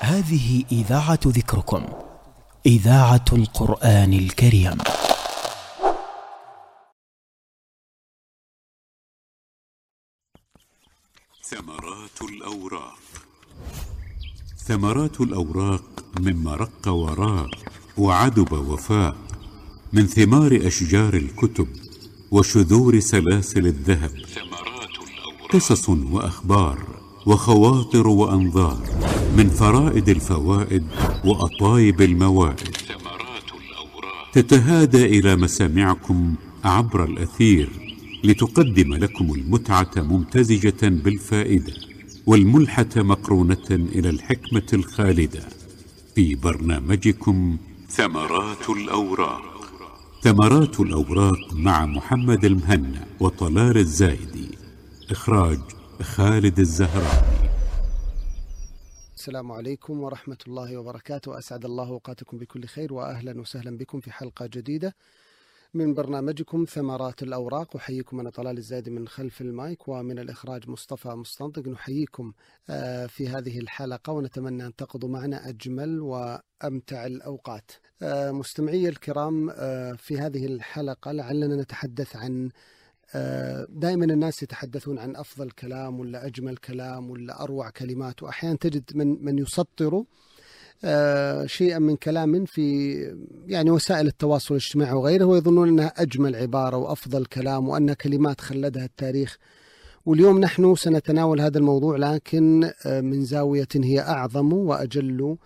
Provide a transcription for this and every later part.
هذه إذاعة ذكركم، إذاعة القرآن الكريم. ثمرات الأوراق. ثمرات الأوراق مما رق وراق وعدب وفاق، من ثمار أشجار الكتب وشذور سلاسل الذهب. قصص وأخبار وخواطر وأنظار، من فرائد الفوائد وأطايب الموائد، تتهادى إلى مسامعكم عبر الأثير لتقدم لكم المتعة ممتزجة بالفائدة، والملحة مقرونة إلى الحكمة الخالدة، في برنامجكم ثمرات الأوراق. ثمرات الأوراق مع محمد المهنا وطلال الزايدي. إخراج خالد الزهراني. السلام عليكم ورحمة الله وبركاته. أسعد الله أوقاتكم بكل خير، وأهلا وسهلا بكم في حلقة جديدة من برنامجكم ثمرات الأوراق. أحييكم أنا طلال الزايدي من خلف المايك، ومن الإخراج مصطفى مستنطق. نحييكم في هذه الحلقة، ونتمنى أن تقضوا معنا أجمل وأمتع الأوقات. مستمعي الكرام، في هذه الحلقة لعلنا نتحدث عن دائما الناس يتحدثون عن أفضل كلام ولا أجمل كلام ولا أروع كلمات، وأحيانا تجد من يسطر شيئا من كلام في يعني وسائل التواصل الاجتماعي وغيره، ويظنون أنها أجمل عبارة وأفضل كلام وأنها كلمات خلدها التاريخ. واليوم نحن سنتناول هذا الموضوع، لكن من زاوية هي أعظم وأجل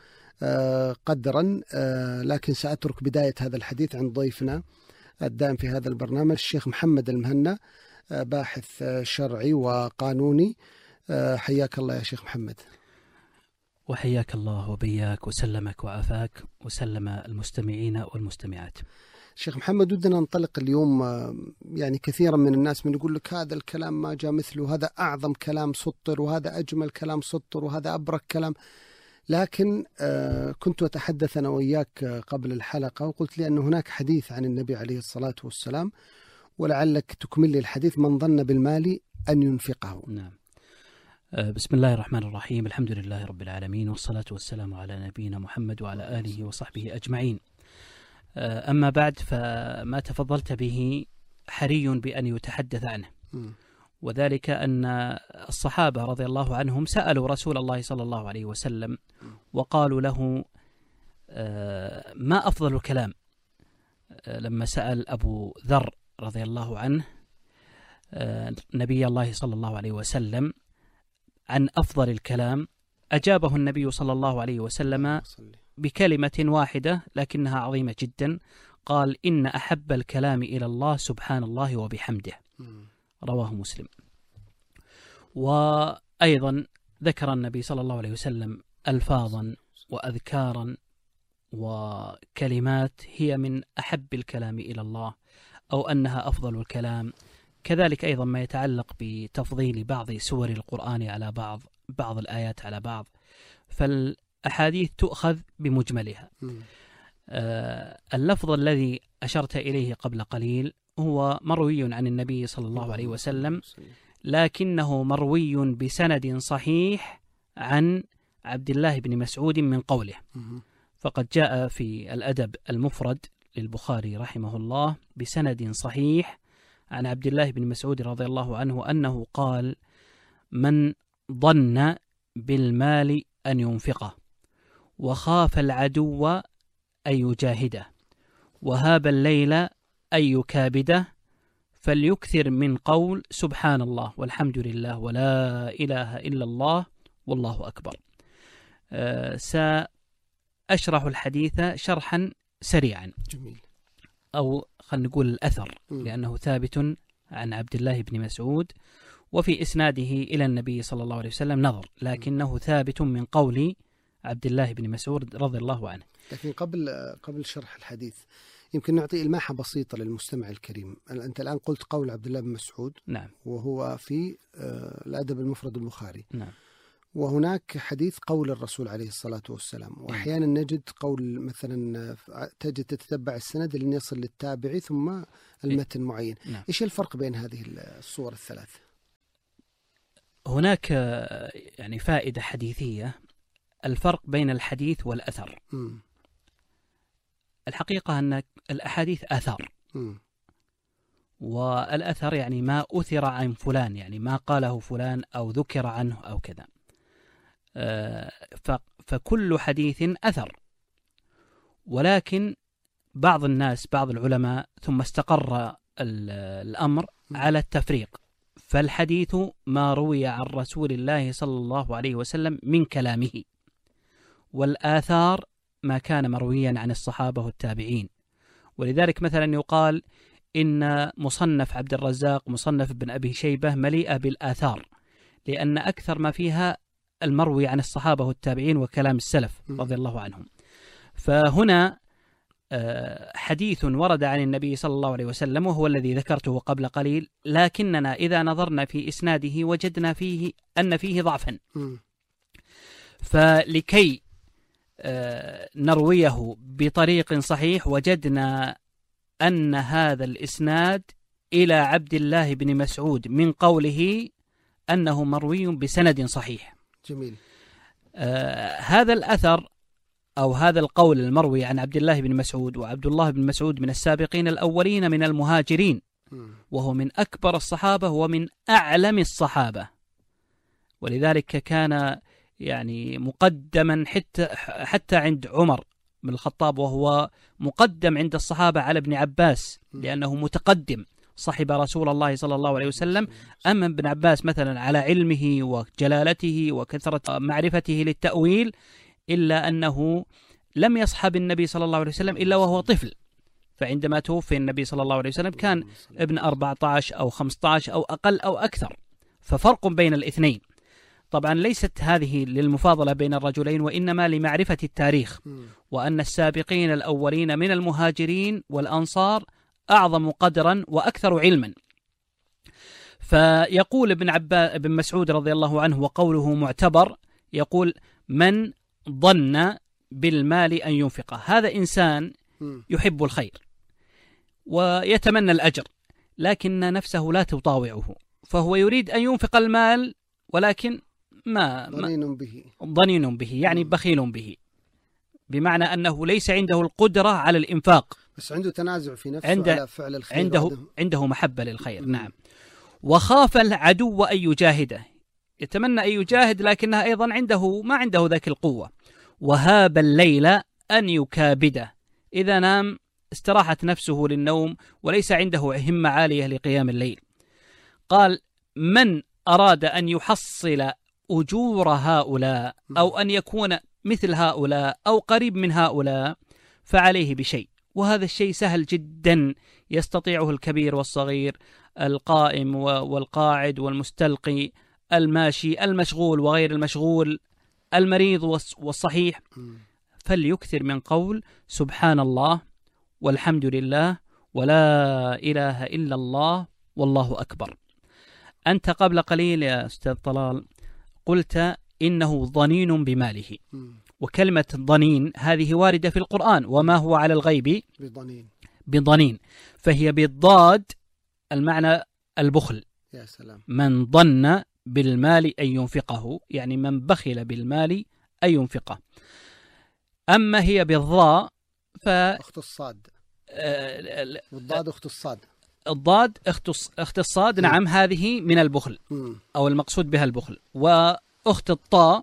قدرا. لكن سأترك بداية هذا الحديث عند ضيفنا الدائم في هذا البرنامج، الشيخ محمد المهنا، باحث شرعي وقانوني. حياك الله يا شيخ محمد. وحياك الله وبياك وسلمك وعافاك وسلم المستمعين والمستمعات. شيخ محمد، ودنا ننطلق اليوم. يعني كثيرا من الناس من يقول لك هذا الكلام ما جاء مثله، هذا أعظم كلام سطر، وهذا أجمل كلام سطر، وهذا أبرك كلام. لكن كنت أتحدث أنا وإياك قبل الحلقة، وقلت لي أن هناك حديث عن النبي عليه الصلاة والسلام، ولعلك تكمل لي الحديث: من ظن بالمال أن ينفقه. نعم. بسم الله الرحمن الرحيم. الحمد لله رب العالمين، والصلاة والسلام على نبينا محمد وعلى آله وصحبه أجمعين. أما بعد، فما تفضلت به حري بأن يتحدث عنه، وذلك أن الصحابة رضي الله عنهم سألوا رسول الله صلى الله عليه وسلم وقالوا له: ما أفضل الكلام؟ لما سأل أبو ذر رضي الله عنه نبي الله صلى الله عليه وسلم عن أفضل الكلام، أجابه النبي صلى الله عليه وسلم بكلمة واحدة لكنها عظيمة جدا. قال: إن أحب الكلام إلى الله سبحان الله وبحمده. رواه مسلم. وأيضا ذكر النبي صلى الله عليه وسلم ألفاظا وأذكارا وكلمات هي من أحب الكلام إلى الله، أو أنها أفضل الكلام. كذلك أيضا ما يتعلق بتفضيل بعض سور القرآن على بعض الآيات على بعض، فالأحاديث تؤخذ بمجملها. اللفظ الذي أشرت إليه قبل قليل هو مروي عن النبي صلى الله عليه وسلم، لكنه مروي بسند صحيح عن عبد الله بن مسعود من قوله. فقد جاء في الأدب المفرد للبخاري رحمه الله بسند صحيح عن عبد الله بن مسعود رضي الله عنه أنه قال: من ظن بالمال أن ينفقه، وخاف العدو أن يجاهده، وهاب الليل أن يكابده، فليكثر من قول سبحان الله والحمد لله ولا إله إلا الله والله أكبر. سأشرح الحديث شرحا سريعا. جميل. أو خلينا نقول الأثر، لأنه ثابت عن عبد الله بن مسعود، وفي إسناده إلى النبي صلى الله عليه وسلم نظر، لكنه ثابت من قول عبد الله بن مسعود رضي الله عنه. لكن قبل شرح الحديث يمكن نعطي إلماحة بسيطة للمستمع الكريم. أنت الآن قلت قول عبد الله بن مسعود. نعم. وهو في الأدب المفرد البخاري. نعم. وهناك حديث قول الرسول عليه الصلاة والسلام، وأحيانا نجد قول مثلا تجد تتبع السند لن يصل للتابعي ثم المتن معين. نعم. إيش الفرق بين هذه الصور الثلاث؟ هناك يعني فائدة حديثية الفرق بين الحديث والأثر. الحقيقة أن الأحاديث أثر، والأثر يعني ما أثر عن فلان، يعني ما قاله فلان أو ذكر عنه أو كذا. فكل حديث أثر، ولكن بعض الناس بعض العلماء ثم استقر الأمر على التفريق، فالحديث ما روي عن رسول الله صلى الله عليه وسلم من كلامه، والآثار ما كان مرويا عن الصحابة والتابعين. ولذلك مثلا يقال إن مصنف عبد الرزاق مصنف ابن أبي شيبة مليئة بالآثار، لأن أكثر ما فيها المروي عن الصحابة والتابعين وكلام السلف رضي الله عنهم. فهنا حديث ورد عن النبي صلى الله عليه وسلم وهو الذي ذكرته قبل قليل، لكننا إذا نظرنا في إسناده وجدنا فيه أن فيه ضعفا، فلكي نرويه بطريق صحيح وجدنا أن هذا الإسناد إلى عبد الله بن مسعود من قوله أنه مروي بسند صحيح. جميل. هذا الأثر أو هذا القول المروي عن عبد الله بن مسعود، وعبد الله بن مسعود من السابقين الأولين من المهاجرين، وهو من أكبر الصحابة ومن أعلم الصحابة، ولذلك كان يعني مقدما حتى عند عمر بن الخطاب، وهو مقدم عند الصحابة على ابن عباس لأنه متقدم صحب رسول الله صلى الله عليه وسلم. أما ابن عباس مثلا على علمه وجلالته وكثرة معرفته للتأويل، إلا أنه لم يصحب النبي صلى الله عليه وسلم إلا وهو طفل، فعندما توفي النبي صلى الله عليه وسلم كان ابن 14 أو 15 أو أقل أو أكثر، ففرق بين الاثنين. طبعا ليست هذه للمفاضلة بين الرجلين، وإنما لمعرفة التاريخ، وأن السابقين الأولين من المهاجرين والأنصار أعظم قدرا وأكثر علما. فيقول ابن مسعود رضي الله عنه وقوله معتبر، يقول من ظن بالمال أن ينفقه، هذا إنسان يحب الخير ويتمنى الأجر، لكن نفسه لا تطاوعه، فهو يريد أن ينفق المال ولكن ضنين به يعني بخيل به، بمعنى أنه ليس عنده القدرة على الإنفاق، بس عنده تنازع في نفسه على فعل الخير، عنده محبة للخير. نعم. وخاف العدو أن يجاهده، يتمنى أن يجاهد لكنها أيضا ما عنده ذاك القوة. وهاب الليل أن يكابده، إذا نام استراحت نفسه للنوم وليس عنده همة عالية لقيام الليل. قال من أراد أن يحصل أجور هؤلاء أو أن يكون مثل هؤلاء أو قريب من هؤلاء فعليه بشيء، وهذا الشيء سهل جدا يستطيعه الكبير والصغير، القائم والقاعد والمستلقي، الماشي، المشغول وغير المشغول، المريض والصحيح. فليكثر من قول سبحان الله والحمد لله ولا إله إلا الله والله أكبر. أنت قبل قليل يا أستاذ طلال قلت إنه ضنين بماله، وكلمة ضنين هذه واردة في القرآن، وما هو على الغيب بضنين، فهي بالضاد المعنى البخل. يا سلام. من ظن بالمال أن ينفقه، يعني من بخل بالمال أن ينفقه. أما هي بالضاء أخت الصاد، والضاد أخت الصاد، الضاد أخت الصاد. نعم، هذه من البخل أو المقصود بها البخل. وأخت الطاء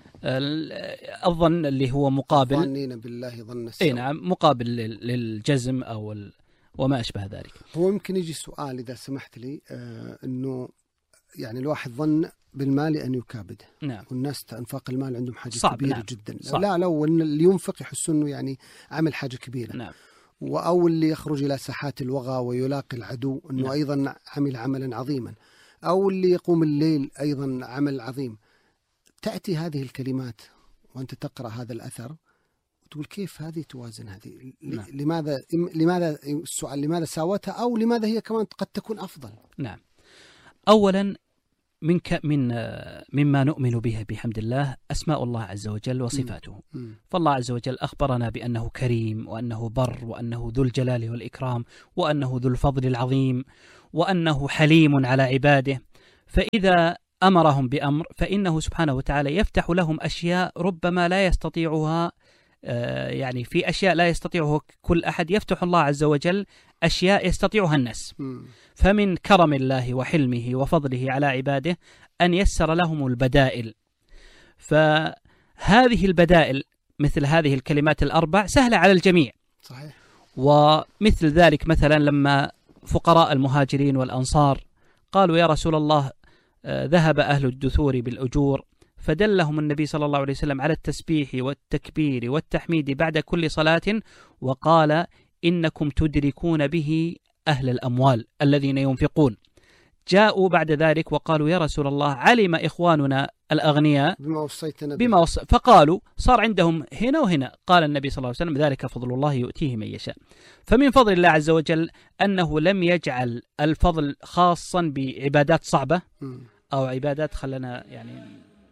الظن اللي هو مقابل، ظنين بالله ظن السوء. نعم، مقابل للجزم أو وما أشبه ذلك. هو يمكن يجي سؤال إذا سمحت لي، أنه يعني الواحد ظن بالمال أن يكابده. نعم. والناس أنفاق المال عندهم حاجة كبيرة. نعم. جدا. صعب. لا لو اللي ينفق يحسوا أنه يعني عمل حاجة كبيرة. نعم. أو اللي يخرج إلى ساحات الوغى ويلاقي العدو أنه نعم. أيضا عمل عملا عظيما، أو اللي يقوم الليل أيضا عمل عظيم. تأتي هذه الكلمات وأنت تقرأ هذا الأثر وتقول كيف هذه توازن هذه؟ نعم. لماذا السؤال لماذا ساوتها، أو لماذا هي كمان قد تكون أفضل؟ نعم. أولا مما نؤمن به بحمد الله أسماء الله عز وجل وصفاته. فالله عز وجل أخبرنا بأنه كريم، وأنه بر، وأنه ذو الجلال والإكرام، وأنه ذو الفضل العظيم، وأنه حليم على عباده. فإذا أمرهم بأمر فإنه سبحانه وتعالى يفتح لهم أشياء ربما لا يستطيعها، يعني في أشياء لا يستطيعه كل أحد، يفتح الله عز وجل أشياء يستطيعها الناس. فمن كرم الله وحلمه وفضله على عباده أن يسر لهم البدائل. فهذه البدائل مثل هذه الكلمات الأربع سهلة على الجميع. صحيح. ومثل ذلك مثلا لما فقراء المهاجرين والأنصار قالوا يا رسول الله ذهب أهل الدثور بالأجور، فدلهم النبي صلى الله عليه وسلم على التسبيح والتكبير والتحميد بعد كل صلاة، وقال إنكم تدركون به أهل الأموال الذين ينفقون. جاءوا بعد ذلك وقالوا يا رسول الله علم إخواننا الأغنياء بما فقالوا صار عندهم هنا وهنا. قال النبي صلى الله عليه وسلم ذلك فضل الله يؤتيه من يشاء. فمن فضل الله عز وجل أنه لم يجعل الفضل خاصا بعبادات صعبة أو عبادات خلنا يعني